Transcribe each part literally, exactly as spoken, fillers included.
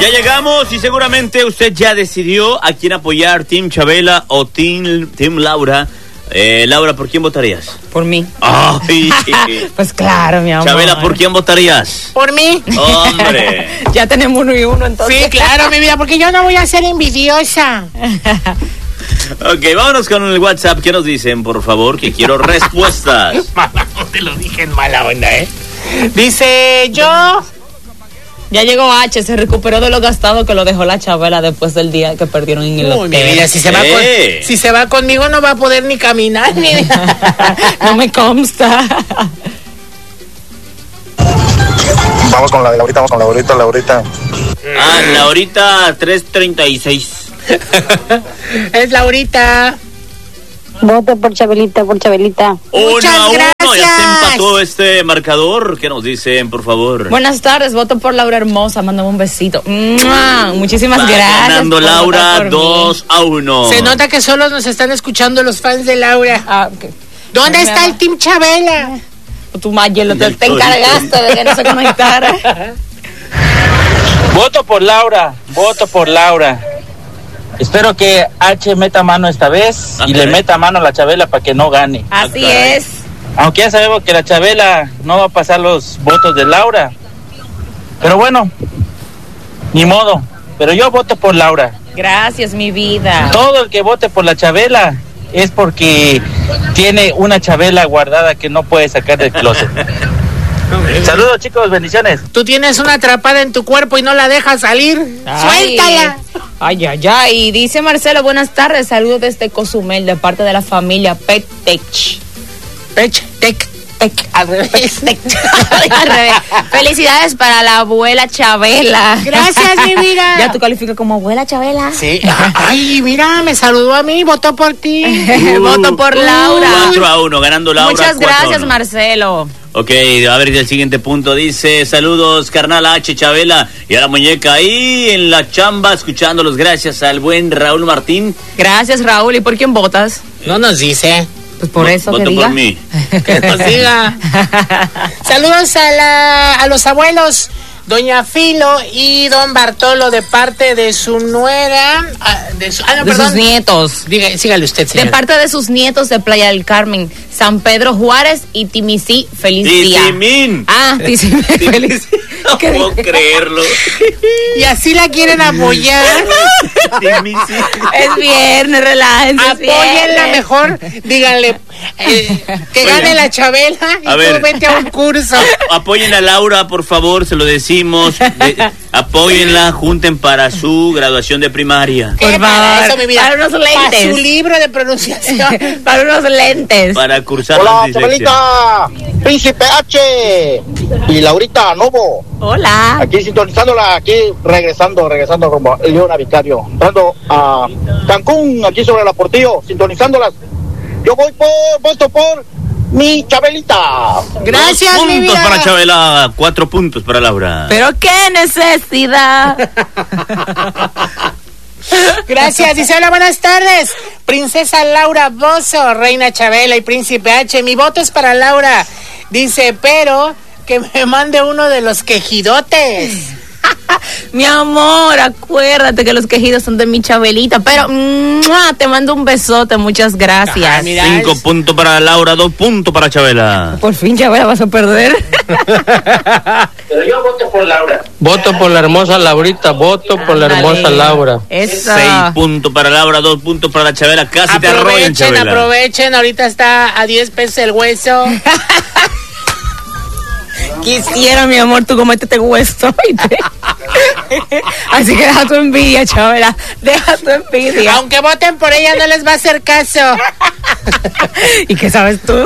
Ya llegamos y seguramente usted ya decidió a quién apoyar, Team Chabela o Team, team Laura. Eh, Laura, ¿por quién votarías? Por mí. Ay. Pues claro, mi amor. Chabela, ¿por quién votarías? Por mí. Hombre. Ya tenemos uno y uno, entonces. Sí, claro, mi vida, porque yo no voy a ser envidiosa. Ok, vámonos con el WhatsApp. ¿Qué nos dicen, por favor? Que quiero respuestas. Te lo dije en mala onda, ¿eh? Dice, yo... Ya llegó H, se recuperó de lo gastado que lo dejó la Chabela después del día que perdieron en el Uy, mi hotel. vida, si se, va con, si se va conmigo no va a poder ni caminar, ni... No me consta. Vamos con la de Laurita, vamos con la Laurita, Laurita. Ah, Laurita tres treinta y seis. Es Laurita. Voto por Chabelita, por Chabelita. Muchas Uno a uno, gracias. ya se empató este marcador. ¿Qué nos dicen, por favor? Buenas tardes, voto por Laura Hermosa, mándame un besito. ¡Mua! Muchísimas Va gracias. ganando por Laura votar por dos a uno. Se nota que solo nos están escuchando los fans de Laura. Ah, okay. ¿Dónde Ay, está mi el amor. Team Chabela? Tú, Mayelo, te, te encargaste de que no se conectara. Voto por Laura, voto por Laura. Espero que H meta mano esta vez Ah, y caray. le meta mano a la Chabela para que no gane. Así caray. es. Aunque ya sabemos que la Chabela no va a pasar los votos de Laura. Pero bueno, ni modo. Pero yo voto por Laura. Gracias, mi vida. Todo el que vote por la Chabela es porque tiene una Chabela guardada que no puede sacar del closet. Saludos, chicos, bendiciones. Tú tienes una atrapada en tu cuerpo y no la dejas salir. Ay. ¡Suéltala! Ay, ay, ay. Dice Marcelo, buenas tardes. Saludos desde Cozumel, de parte de la familia Petech. Pech, tec, tec, al revés. Al revés. Felicidades para la abuela Chabela. Gracias, mi vida. Ya tú calificas como abuela Chabela. Sí. Ay, mira, me saludó a mí, votó por ti. Voto por Laura. cuatro a uno, ganando Laura. Muchas cuatro a gracias, uno. Marcelo. Ok, a ver el siguiente punto. Dice, saludos, carnal H, Chabela y a la muñeca ahí en la chamba, escuchándolos. Gracias al buen Raúl Martín. Gracias, Raúl. ¿Y por quién votas? No nos dice. Pues por Vo- eso que voto diga. por mí. Que nos diga. Saludos a, la, a los abuelos, doña Filo y don Bartolo, de parte de su nuera. ah, De, su, ah, no, De perdón. sus nietos. Diga, sígale usted, De señor. parte de sus nietos de Playa del Carmen, San Pedro Juárez y Timicí. Feliz día. Tizimín. Ah, Tizimín. Feliz. No ¿Qué puedo dije? creerlo. Y así la quieren apoyar. Tizimín. Es viernes, relájense. es Apóyenla viernes. mejor. Díganle eh, que gane la Chabela y A tú ver. vete a un curso. Apoyen a Laura, por favor, se lo decimos. De- apóyenla, junten para su graduación de primaria. ¿Qué Por para favor, eso, mi vida? para unos Para lentes. su libro de pronunciación. Para unos lentes. Para cursar Hola, la dislexia. Chabelita, Príncipe H y Laurita Novo. Hola. Aquí sintonizándola, aquí regresando, regresando como el León a Vicario, entrando a Cancún, aquí sobre la Portillo, sintonizándolas. Yo voy por, voto por mi Chabelita. Gracias, Dos mi puntos vida. para Chabela, cuatro puntos para Laura. Pero qué necesidad. Gracias, dice hola, buenas tardes. Princesa Laura Bozo, Reina Chabela y Príncipe H. Mi voto es para Laura. Dice, pero que me mande uno de los quejidotes. Mi amor, acuérdate que los quejidos son de mi Chabelita. Pero ¡mua! Te mando un besote, muchas gracias. Ah, mira. Cinco puntos para Laura, dos puntos para Chabela. Por fin, Chabela, vas a perder. Pero yo voto por Laura. Voto por la hermosa Laurita, voto por la hermosa Ándale. Laura. Eso. Seis puntos para Laura, dos puntos para la Chabela. Casi te arrollan, Aprovechen, Chabela. aprovechen. Ahorita está a diez pesos el hueso. Quisiera, mi amor, tú comete este hueso. ¿oíste? Así que deja tu envidia, Chabela. Deja tu envidia. Aunque voten por ella, no les va a hacer caso. ¿Y qué sabes tú?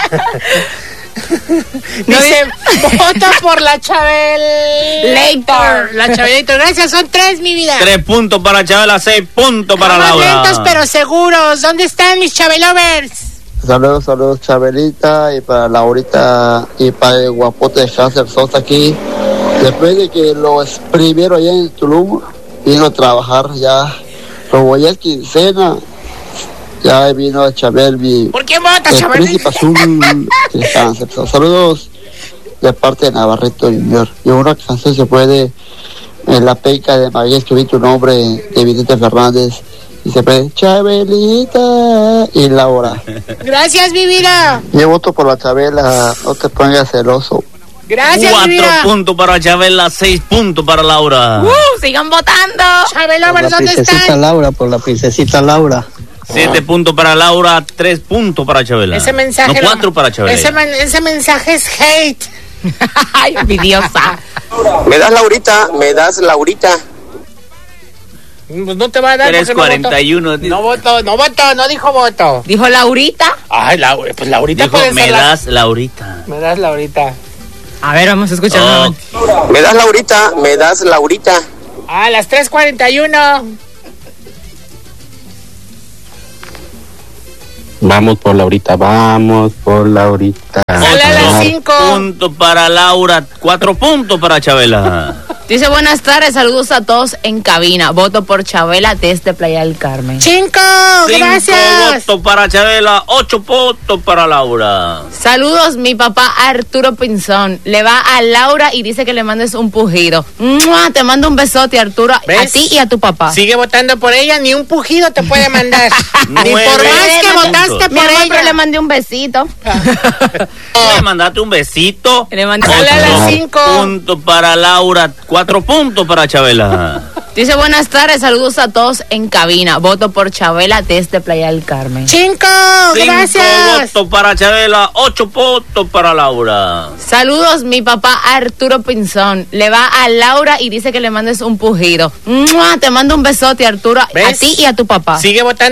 Dice, voto por la Chabelator. La Chabelator. Gracias, son tres, mi vida. Tres puntos para Chabela, seis puntos para Vamos Laura. lentos, pero seguros. ¿Dónde están mis Chabelovers? Saludos, saludos, Chabelita, y para Laurita y para el guapote de Hacer Sosa aquí. Después de que lo exprimieron allá en Tulum, vino a trabajar ya. Como ya es quincena, ya vino a Chabel, mi ¿Por quién vota, el Chabel? príncipe azul de Hacer Sosa. Saludos de parte de Navarrito Junior. Y una canción se puede, eh, En la peca de Maguey escribí tu nombre de Vicente Fernández. Y se pone Chabelita y Laura. Gracias, mi vida. Yo voto por la Chabela, no te pongas celoso. Gracias, mi Cuatro vida. puntos para Chabela, seis puntos para Laura. Uh, sigan votando. Chabela, Por la ¿dónde princesita están? Laura, por la princesita Laura. Siete puntos para Laura, tres puntos para Chabela. Ese mensaje. No, no- cuatro para Chabela. Ese, men- ese mensaje es hate. Ay, envidiosa. Me das Laurita, me das Laurita. Pues no te va a dar. Tres porque cuarenta y uno. No votó, no votó, no dijo voto. Dijo Laurita. Ay, la, pues Laurita Dijo, puede me ser la- das Laurita. Me das Laurita. A ver, vamos a escuchar. Oh, nuevamente. Me das Laurita, me das Laurita. A las tres cuarenta y uno. Vamos por Laurita, vamos por Laurita. Sale a las ocho cinco. puntos para Laura, cuatro puntos para Chabela. Dice buenas tardes, saludos a todos en cabina. Voto por Chabela desde Playa del Carmen. Cinco, Cinco gracias. votos para Chabela, ocho votos para Laura. Saludos, mi papá Arturo Pinzón. Le va a Laura y dice que le mandes un pujido. ¡Mua! Te mando un besote, Arturo, a ¿Ves? ti y a tu papá. Sigue votando por ella, ni un pujido te puede mandar. Ni Nueve por más que puntos. votaste Mi por amor, pero le ella. mandé un besito. Le mandaste un besito. Le mandé- Sale a las Ocho cinco. puntos para Laura, cuatro puntos para Chabela. Dice buenas tardes, saludos a todos en cabina. Voto por Chabela desde Playa del Carmen. Cinco, Cinco gracias. votos para Chabela, ocho votos para Laura. Saludos, mi papá Arturo Pinzón. Le va a Laura y dice que le mandes un pujido. ¡Mua! Te mando un besote, Arturo, a ¿Ves? ti y a tu papá. Sigue votando.